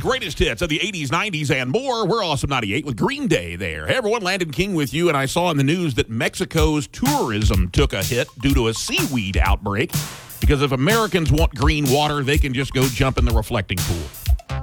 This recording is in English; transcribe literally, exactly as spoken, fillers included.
greatest hits of the eighties, nineties, and more. We're Awesome ninety-eight with Green Day there. Hey, everyone, Landon King with you, and I saw in the news that Mexico's tourism took a hit due to a seaweed outbreak because if Americans want green water, they can just go jump in the reflecting pool.